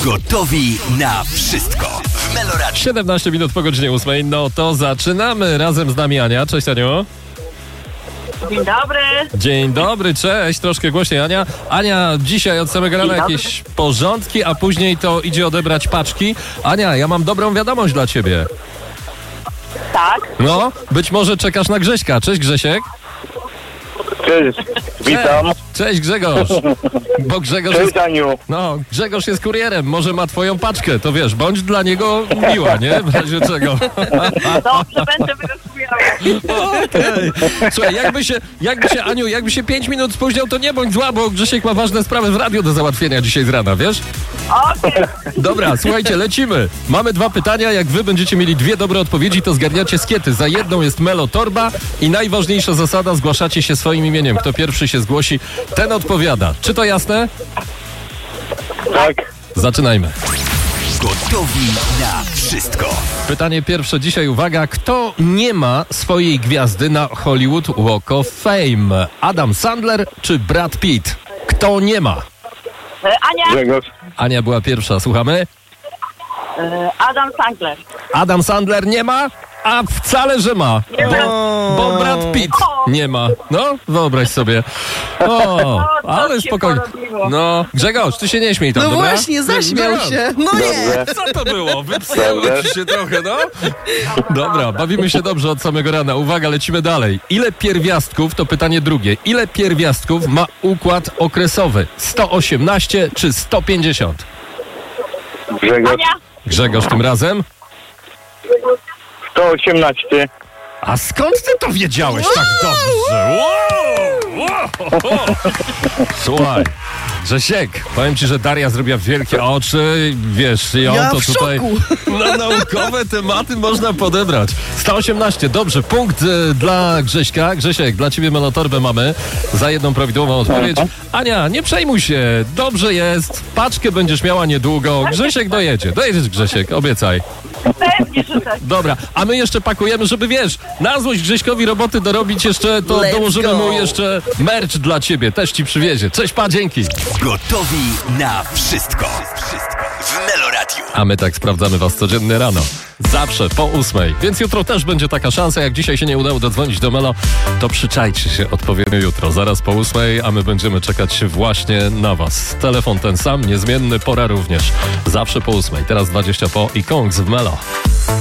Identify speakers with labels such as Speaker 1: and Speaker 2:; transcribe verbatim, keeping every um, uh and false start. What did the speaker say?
Speaker 1: Gotowi na wszystko w Meloradio.
Speaker 2: siedemnaście minut po godzinie ósmej. No to zaczynamy. Razem z nami Ania. Cześć, Aniu.
Speaker 3: Dzień dobry.
Speaker 2: Dzień dobry, cześć. Troszkę głośniej, Ania. Ania, dzisiaj od samego rana jakieś porządki, a później to idzie odebrać paczki. Ania, ja mam dobrą wiadomość dla ciebie.
Speaker 3: Tak.
Speaker 2: No, być może czekasz na Grześka. Cześć, Grzesiek.
Speaker 4: Cześć, witam.
Speaker 2: Cześć, cześć Grzegorz. Bo Grzegorz jest,
Speaker 4: Cześć, Aniu.
Speaker 2: no, Grzegorz jest kurierem, może ma twoją paczkę, to wiesz, bądź dla niego miła, nie? W razie czego.
Speaker 3: Dobrze, będę wyrosłujała.
Speaker 2: Okej. Słuchaj, jakby się, jakby się, Aniu, jakby się pięć minut spóźniał, to nie bądź zła, bo Grzesiek ma ważne sprawy w radiu do załatwienia dzisiaj z rana, wiesz?
Speaker 3: Okej.
Speaker 2: Dobra, słuchajcie, lecimy. Mamy dwa pytania, jak wy będziecie mieli dwie dobre odpowiedzi, to zgarniacie skiety. Za jedną jest Melo Torba i najważniejsza zasada, zgłaszacie się swoim imieniem. Kto pierwszy się zgłosi, ten odpowiada. Czy to jasne?
Speaker 4: Tak,
Speaker 2: Zaczynajmy.
Speaker 1: Gotowi na wszystko.
Speaker 2: Pytanie pierwsze dzisiaj, uwaga. Kto nie ma swojej gwiazdy na Hollywood Walk of Fame? Adam Sandler czy Brad Pitt? Kto nie ma?
Speaker 3: E, Ania,
Speaker 4: Grzegorz.
Speaker 2: Ania była pierwsza, słuchamy.
Speaker 3: e, Adam Sandler.
Speaker 2: Adam Sandler nie ma, a wcale, że ma.
Speaker 3: Nie ma.
Speaker 2: Bo Brad Pitt nie ma. No, wyobraź sobie. O, ale
Speaker 3: się
Speaker 2: spokojnie.
Speaker 3: porobiło.
Speaker 2: No, Grzegorz, ty się nie śmiej tam,
Speaker 5: No
Speaker 2: dobra?
Speaker 5: właśnie, zaśmiał
Speaker 2: Grzegorz,
Speaker 5: się. No nie.
Speaker 4: Dobrze.
Speaker 2: Co to było? Wypsało ci się trochę, no? Dobra, bawimy się dobrze od samego rana. Uwaga, lecimy dalej. Ile pierwiastków, to pytanie drugie, ile pierwiastków ma układ okresowy? sto osiemnaście czy sto pięćdziesiąt?
Speaker 4: Grzegorz.
Speaker 3: Ania,
Speaker 2: Grzegorz tym razem?
Speaker 4: sto osiemnaście.
Speaker 2: A skąd ty to wiedziałeś tak dobrze? Wow! Wow! Słuchaj, Grzesiek, powiem ci, że Daria zrobiła wielkie oczy, wiesz, i on
Speaker 5: Ja
Speaker 2: to
Speaker 5: w
Speaker 2: tutaj
Speaker 5: szoku.
Speaker 2: na naukowe tematy można podebrać. sto osiemnaście, dobrze, punkt y, dla Grześka. Grzesiek, dla ciebie Melotorbę mamy za jedną prawidłową odpowiedź. Ania, nie przejmuj się, dobrze jest, paczkę będziesz miała niedługo. Grzesiek dojedzie, dojedziesz Grzesiek, obiecaj.
Speaker 3: pewnie, że tak.
Speaker 2: Dobra, a my jeszcze pakujemy, żeby wiesz, na złość Grześkowi roboty dorobić jeszcze, to
Speaker 5: Let's
Speaker 2: dołożymy
Speaker 5: go.
Speaker 2: mu jeszcze merch dla ciebie, też ci przywiezie. Cześć, pa, dzięki.
Speaker 1: Gotowi na wszystko. W Meloradiu.
Speaker 2: A my tak sprawdzamy was codziennie rano. Zawsze po ósmej. Więc jutro też będzie taka szansa. Jak dzisiaj się nie udało dodzwonić do Melo, to przyczajcie się odpowiednio jutro. Zaraz po ósmej, a my będziemy czekać właśnie na was. Telefon ten sam, niezmienny, pora również. Zawsze po ósmej. Teraz dwadzieścia po i Kongs w Melo.